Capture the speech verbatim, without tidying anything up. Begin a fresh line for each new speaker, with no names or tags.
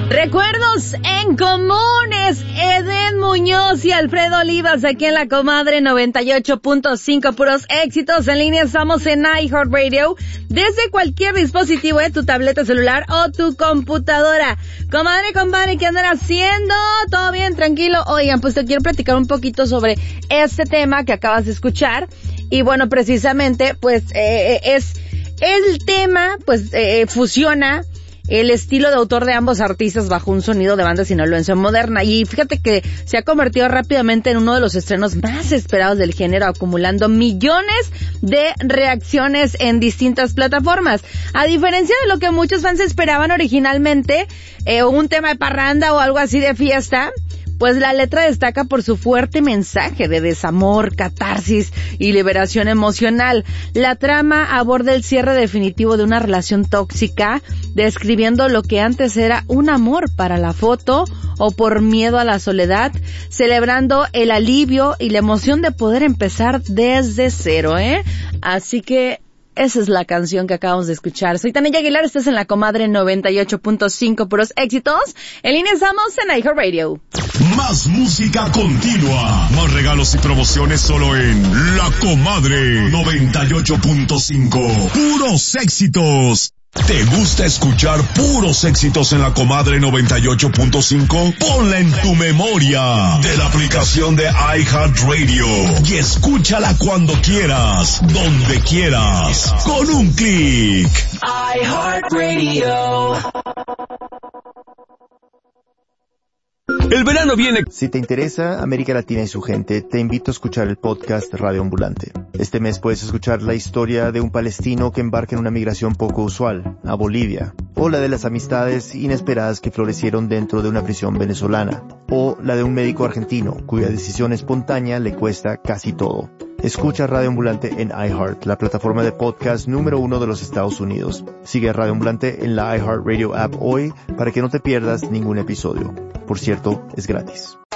Recuerdos en comunes, Eden Muñoz y Alfredo Olivas aquí en La Comadre noventa y ocho punto cinco, puros éxitos. En línea estamos en iHeartRadio desde cualquier dispositivo de tu tableta celular o tu computadora. Comadre, compadre, ¿qué andan haciendo? ¿Todo bien? ¿Tranquilo? Oigan, pues te quiero platicar un poquito sobre este tema que acabas de escuchar. Y bueno, precisamente, pues, eh, es el tema, pues, eh, fusiona el estilo de autor de ambos artistas bajo un sonido de banda sinaloense moderna. Y fíjate que se ha convertido rápidamente en uno de los estrenos más esperados del género, acumulando millones de reacciones en distintas plataformas. A diferencia de lo que muchos fans esperaban originalmente, eh, un tema de parranda o algo así de fiesta, pues la letra destaca por su fuerte mensaje de desamor, catarsis y liberación emocional. La trama aborda el cierre definitivo de una relación tóxica, describiendo lo que antes era un amor para la foto o por miedo a la soledad, celebrando el alivio y la emoción de poder empezar desde cero, ¿eh? Así que esa es la canción que acabamos de escuchar. Soy Tania Aguilar, estás en La Comadre noventa y ocho punto cinco, puros éxitos. En línea estamos en iHeartRadio.
Más música continua. Más regalos y promociones solo en La Comadre noventa y ocho punto cinco. Puros éxitos. ¿Te gusta escuchar puros éxitos en La Comadre noventa y ocho punto cinco? Ponla en tu memoria de la aplicación de iHeartRadio y escúchala cuando quieras, donde quieras, con un clic. iHeartRadio.
El verano viene.
Si te interesa América Latina y su gente, te invito a escuchar el podcast Radio Ambulante. Este mes puedes escuchar la historia de un palestino que embarca en una migración poco usual, a Bolivia, o la de las amistades inesperadas que florecieron dentro de una prisión venezolana, o la de un médico argentino cuya decisión espontánea le cuesta casi todo. Escucha Radio Ambulante en iHeart, la plataforma de podcast número uno de los Estados Unidos. Sigue a Radio Ambulante en la iHeartRadio app hoy para que no te pierdas ningún episodio. Por cierto, es gratis.